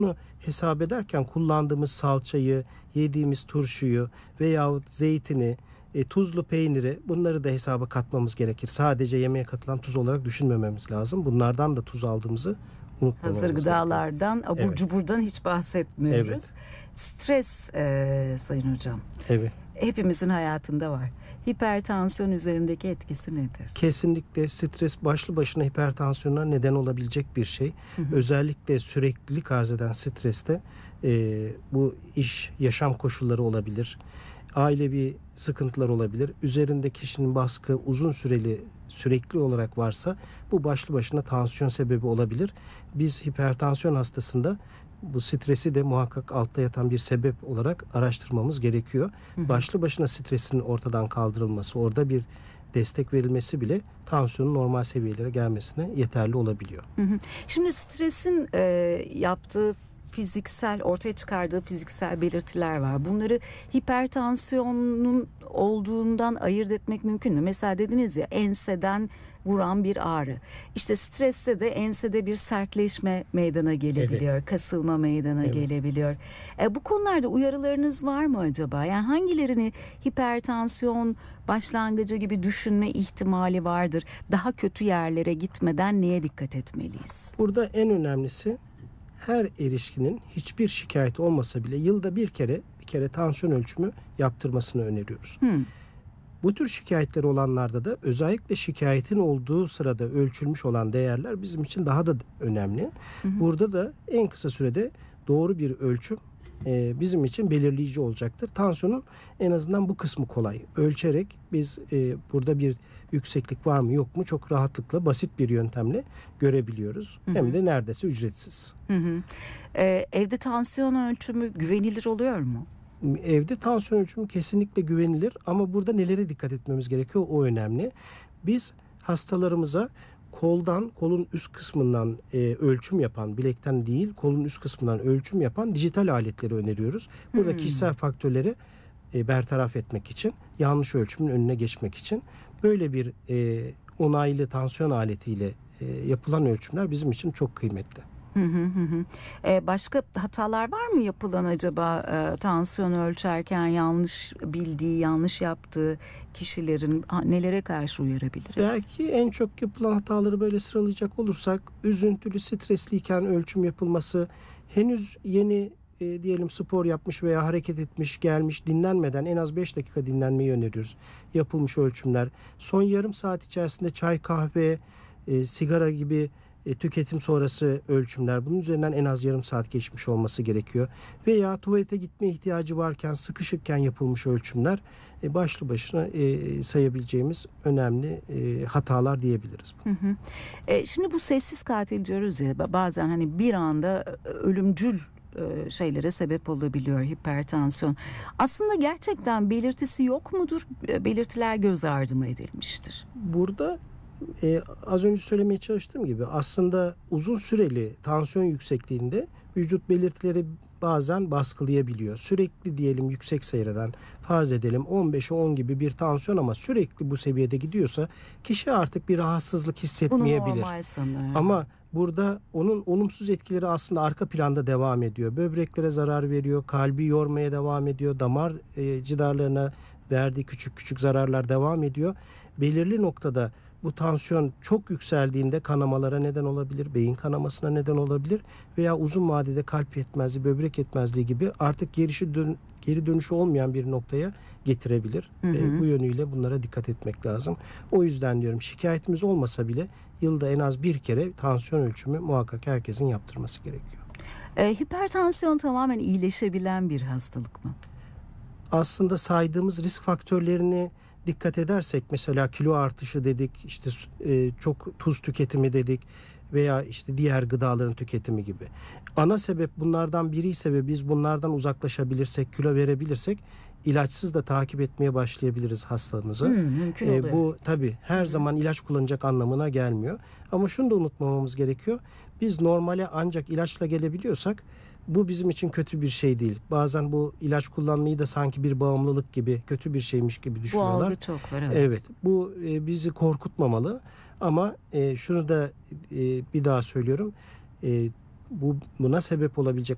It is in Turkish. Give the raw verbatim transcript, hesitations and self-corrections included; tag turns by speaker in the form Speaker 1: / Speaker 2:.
Speaker 1: Bunu hesap ederken kullandığımız salçayı, yediğimiz turşuyu veyahut zeytini, e, tuzlu peyniri, bunları da hesaba katmamız gerekir. Sadece yemeğe katılan tuz olarak düşünmememiz lazım. Bunlardan da tuz aldığımızı unutmamamız
Speaker 2: Hazır
Speaker 1: gerekiyor.
Speaker 2: gıdalardan, abur
Speaker 1: Evet.
Speaker 2: cuburdan hiç bahsetmiyoruz.
Speaker 1: Evet.
Speaker 2: Stres e, Sayın Hocam.
Speaker 1: Evet.
Speaker 2: Hepimizin hayatında var. Hipertansiyon üzerindeki etkisi nedir?
Speaker 1: Kesinlikle stres başlı başına hipertansiyona neden olabilecek bir şey. Hı hı. Özellikle süreklilik arz eden streste e, bu iş, yaşam koşulları olabilir. Ailevi sıkıntılar olabilir. Üzerinde kişinin baskı uzun süreli, sürekli olarak varsa bu başlı başına tansiyon sebebi olabilir. Biz hipertansiyon hastasında bu stresi de muhakkak altta yatan bir sebep olarak araştırmamız gerekiyor. Hı hı. Başlı başına stresin ortadan kaldırılması, orada bir destek verilmesi bile tansiyonun normal seviyelere gelmesine yeterli olabiliyor.
Speaker 2: Hı hı. Şimdi stresin e, yaptığı fiziksel, ortaya çıkardığı fiziksel belirtiler var. Bunları hipertansiyonun olduğundan ayırt etmek mümkün mü? Mesela dediniz ya, enseden vuran bir ağrı. İşte streste de ensede bir sertleşme meydana gelebiliyor. Evet. Kasılma meydana evet. gelebiliyor. E, bu konularda uyarılarınız var mı acaba? Yani hangilerini hipertansiyon başlangıcı gibi düşünme ihtimali vardır? Daha kötü yerlere gitmeden neye dikkat etmeliyiz?
Speaker 1: Burada en önemlisi, her erişkinin hiçbir şikayeti olmasa bile yılda bir kere bir kere tansiyon ölçümü yaptırmasını öneriyoruz. Hmm. Bu tür şikayetleri olanlarda da özellikle şikayetin olduğu sırada ölçülmüş olan değerler bizim için daha da önemli. Hı hı. Burada da en kısa sürede doğru bir ölçüm e, bizim için belirleyici olacaktır. Tansiyonun en azından bu kısmı kolay. Ölçerek biz e, burada bir yükseklik var mı yok mu çok rahatlıkla basit bir yöntemle görebiliyoruz. Hı hı. Hem de neredeyse ücretsiz.
Speaker 2: Hı hı. Ee, evde tansiyon ölçümü güvenilir oluyor mu?
Speaker 1: Evde tansiyon ölçümü kesinlikle güvenilir ama burada nelere dikkat etmemiz gerekiyor, o önemli. Biz hastalarımıza koldan, kolun üst kısmından e, ölçüm yapan, bilekten değil kolun üst kısmından ölçüm yapan dijital aletleri öneriyoruz. Burada hmm. kişisel faktörleri e, bertaraf etmek için, yanlış ölçümün önüne geçmek için böyle bir e, onaylı tansiyon aletiyle e, yapılan ölçümler bizim için çok kıymetli.
Speaker 2: Hı hı hı. Ee, başka hatalar var mı yapılan acaba e, tansiyon ölçerken yanlış bildiği, yanlış yaptığı kişilerin nelere karşı uyarabiliriz?
Speaker 1: Belki en çok yapılan hataları böyle sıralayacak olursak, üzüntülü, stresliyken ölçüm yapılması, henüz yeni e, diyelim spor yapmış veya hareket etmiş, gelmiş, dinlenmeden en az beş dakika dinlenmeyi öneriyoruz. Yapılmış ölçümler, son yarım saat içerisinde çay, kahve, e, sigara gibi E, tüketim sonrası ölçümler, bunun üzerinden en az yarım saat geçmiş olması gerekiyor. Veya tuvalete gitme ihtiyacı varken, sıkışıkken yapılmış ölçümler e, başlı başına e, sayabileceğimiz önemli e, hatalar diyebiliriz.
Speaker 2: Hı hı. E, şimdi bu sessiz katil diyoruz ya, bazen hani bir anda ölümcül e, şeylere sebep olabiliyor hipertansiyon. Aslında gerçekten belirtisi yok mudur? Belirtiler göz ardı mı edilmiştir?
Speaker 1: Burada Ee, az önce söylemeye çalıştığım gibi aslında uzun süreli tansiyon yüksekliğinde vücut belirtileri bazen baskılayabiliyor. Sürekli diyelim yüksek seyreden, farz edelim on beşe on gibi bir tansiyon ama sürekli bu seviyede gidiyorsa kişi artık bir rahatsızlık hissetmeyebilir.
Speaker 2: Bunu normal sanırım.
Speaker 1: Ama burada onun olumsuz etkileri aslında arka planda devam ediyor. Böbreklere zarar veriyor, kalbi yormaya devam ediyor, damar e, cidarlarına verdiği küçük küçük zararlar devam ediyor. Belirli noktada bu tansiyon çok yükseldiğinde kanamalara neden olabilir, beyin kanamasına neden olabilir veya uzun vadede kalp yetmezliği, böbrek yetmezliği gibi artık geri, dön, geri dönüşü olmayan bir noktaya getirebilir. Hı hı. E, bu yönüyle bunlara dikkat etmek lazım. O yüzden diyorum, şikayetimiz olmasa bile yılda en az bir kere tansiyon ölçümü muhakkak herkesin yaptırması gerekiyor.
Speaker 2: E, hipertansiyon tamamen iyileşebilen bir hastalık mı?
Speaker 1: Aslında saydığımız risk faktörlerini dikkat edersek, mesela kilo artışı dedik, işte e, çok tuz tüketimi dedik veya işte diğer gıdaların tüketimi gibi. Ana sebep bunlardan biri ise ve biz bunlardan uzaklaşabilirsek, kilo verebilirsek ilaçsız da takip etmeye başlayabiliriz hastamızı.
Speaker 2: Hmm, mümkün
Speaker 1: e,
Speaker 2: oluyor.
Speaker 1: Bu tabii her hmm. zaman ilaç kullanacak anlamına gelmiyor. Ama şunu da unutmamamız gerekiyor. Biz normale ancak ilaçla gelebiliyorsak bu bizim için kötü bir şey değil. Bazen bu ilaç kullanmayı da sanki bir bağımlılık gibi, kötü bir şeymiş gibi düşünüyorlar.
Speaker 2: Bu algı çok var. Evet.
Speaker 1: Evet, bu e, bizi korkutmamalı. Ama e, şunu da e, bir daha söylüyorum. E, bu buna sebep olabilecek